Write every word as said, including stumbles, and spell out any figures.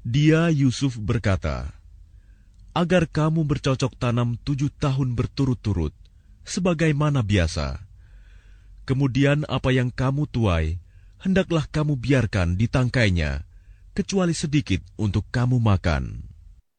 Dia Yusuf berkata, "Agar kamu bercocok tanam tujuh tahun berturut-turut, sebagaimana biasa. Kemudian apa yang kamu tuai, hendaklah kamu biarkan di tangkainya, kecuali sedikit untuk kamu makan."